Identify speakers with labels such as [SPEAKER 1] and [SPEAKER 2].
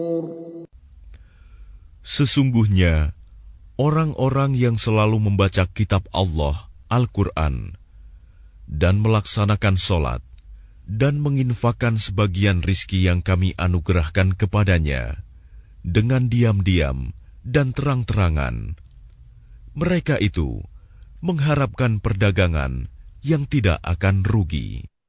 [SPEAKER 1] Sesungguhnya, orang-orang yang selalu membaca kitab Allah, Al-Quran, dan melaksanakan sholat, dan menginfakkan sebagian rizki yang kami anugerahkan kepadanya, dengan diam-diam dan terang-terangan, mereka itu mengharapkan perdagangan yang tidak akan rugi.